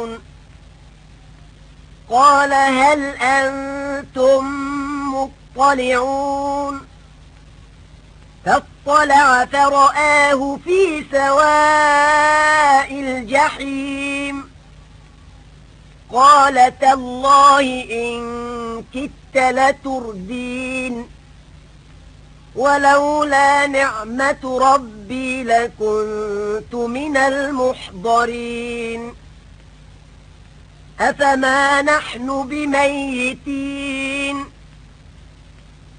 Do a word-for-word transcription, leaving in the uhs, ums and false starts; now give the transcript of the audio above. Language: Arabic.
قال هل أنتم مطلعون فاطلع فرآه في سواء الجحيم قال تالله إن كدت لتردين ولولا نعمة ربي لكنت من المحضرين أفما نحن بميتين